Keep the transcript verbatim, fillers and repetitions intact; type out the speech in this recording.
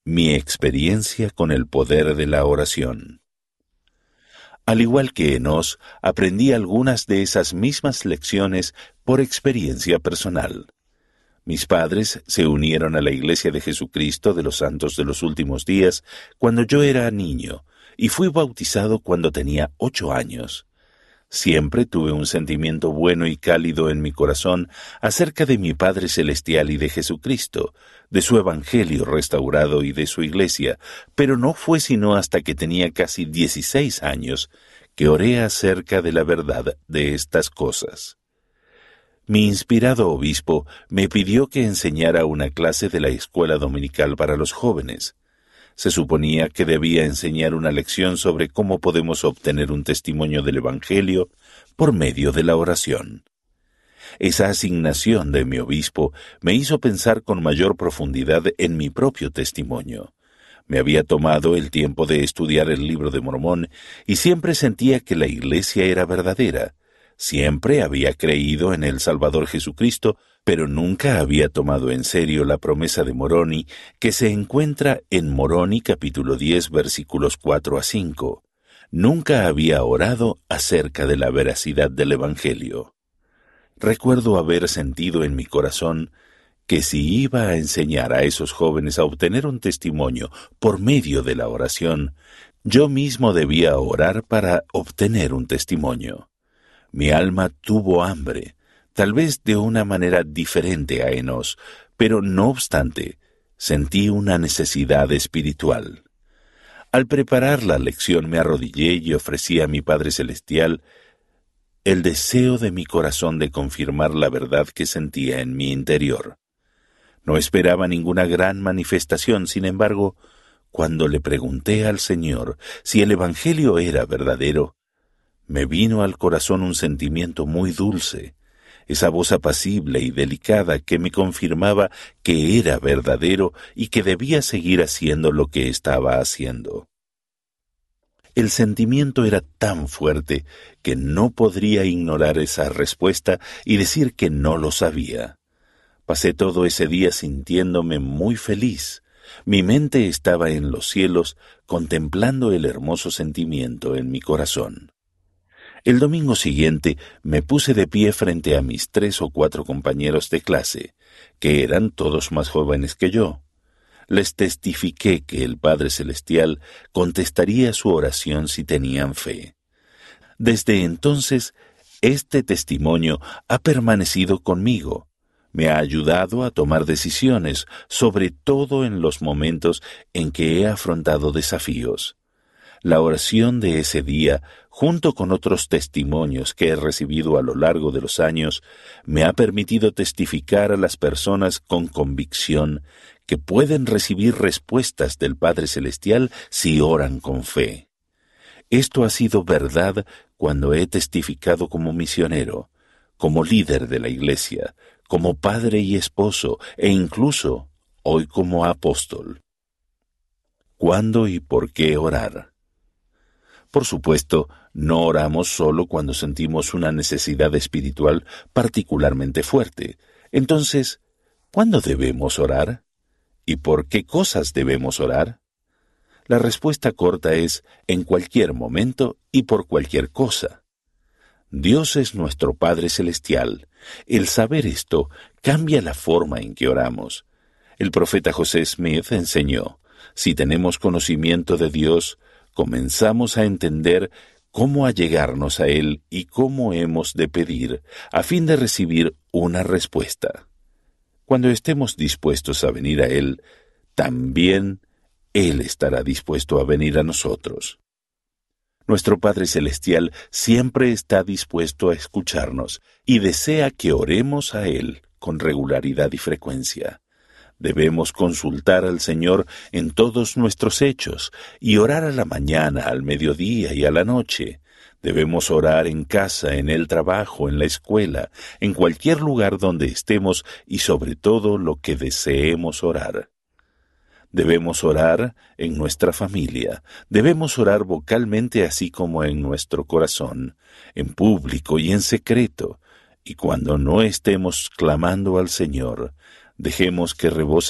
Mi experiencia con el poder de la oración. Al igual que Enos, aprendí algunas de esas mismas lecciones por experiencia personal. Mis padres se unieron a la Iglesia de Jesucristo de los Santos de los Últimos Días cuando yo era niño y fui bautizado cuando tenía ocho años. Siempre tuve un sentimiento bueno y cálido en mi corazón acerca de mi Padre Celestial y de Jesucristo, de su Evangelio restaurado y de su Iglesia, pero no fue sino hasta que tenía casi dieciséis años que oré acerca de la verdad de estas cosas. Mi inspirado obispo me pidió que enseñara una clase de la escuela dominical para los jóvenes. Se suponía que debía enseñar una lección sobre cómo podemos obtener un testimonio del Evangelio por medio de la oración. Esa asignación de mi obispo me hizo pensar con mayor profundidad en mi propio testimonio. Me había tomado el tiempo de estudiar el Libro de Mormón y siempre sentía que la Iglesia era verdadera. Siempre había creído en el Salvador Jesucristo, pero nunca había tomado en serio la promesa de Moroni que se encuentra en Moroni capítulo diez versículos cuatro a cinco. Nunca había orado acerca de la veracidad del Evangelio. Recuerdo haber sentido en mi corazón que si iba a enseñar a esos jóvenes a obtener un testimonio por medio de la oración, yo mismo debía orar para obtener un testimonio. Mi alma tuvo hambre, tal vez de una manera diferente a Enos, pero no obstante, sentí una necesidad espiritual. Al preparar la lección me arrodillé y ofrecí a mi Padre Celestial el deseo de mi corazón de confirmar la verdad que sentía en mi interior. No esperaba ninguna gran manifestación, sin embargo, cuando le pregunté al Señor si el Evangelio era verdadero, me vino al corazón un sentimiento muy dulce, esa voz apacible y delicada que me confirmaba que era verdadero y que debía seguir haciendo lo que estaba haciendo. El sentimiento era tan fuerte que no podría ignorar esa respuesta y decir que no lo sabía. Pasé todo ese día sintiéndome muy feliz. Mi mente estaba en los cielos, contemplando el hermoso sentimiento en mi corazón. El domingo siguiente me puse de pie frente a mis tres o cuatro compañeros de clase, que eran todos más jóvenes que yo. Les testifiqué que el Padre Celestial contestaría su oración si tenían fe. Desde entonces, este testimonio ha permanecido conmigo. Me ha ayudado a tomar decisiones, sobre todo en los momentos en que he afrontado desafíos. La oración de ese día, junto con otros testimonios que he recibido a lo largo de los años, me ha permitido testificar a las personas con convicción que pueden recibir respuestas del Padre Celestial si oran con fe. Esto ha sido verdad cuando he testificado como misionero, como líder de la Iglesia, como padre y esposo, e incluso hoy como apóstol. ¿Cuándo y por qué orar? Por supuesto, no oramos solo cuando sentimos una necesidad espiritual particularmente fuerte. Entonces, ¿cuándo debemos orar? ¿Y por qué cosas debemos orar? La respuesta corta es en cualquier momento y por cualquier cosa. Dios es nuestro Padre Celestial. El saber esto cambia la forma en que oramos. El profeta José Smith enseñó, si tenemos conocimiento de Dios, comenzamos a entender cómo allegarnos a Él y cómo hemos de pedir a fin de recibir una respuesta. Cuando estemos dispuestos a venir a Él, también Él estará dispuesto a venir a nosotros. Nuestro Padre Celestial siempre está dispuesto a escucharnos y desea que oremos a Él con regularidad y frecuencia. Debemos consultar al Señor en todos nuestros hechos y orar a la mañana, al mediodía y a la noche. Debemos orar en casa, en el trabajo, en la escuela, en cualquier lugar donde estemos y sobre todo lo que deseemos orar. Debemos orar en nuestra familia, debemos orar vocalmente así como en nuestro corazón, en público y en secreto, y cuando no estemos clamando al Señor, dejemos que rebose